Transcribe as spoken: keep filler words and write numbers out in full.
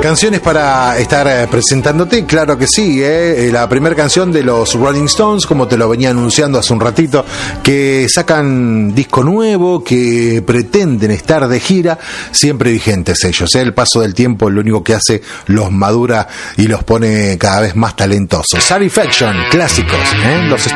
Canciones para estar eh, presentándote, claro que sí, eh. La primera canción de los Rolling Stones, como te lo venía anunciando hace un ratito, que sacan disco nuevo, que pretenden estar de gira, siempre vigentes ellos, eh. El paso del tiempo lo único que hace los madura y los pone cada vez más talentosos. Satisfaction, clásicos, eh. Los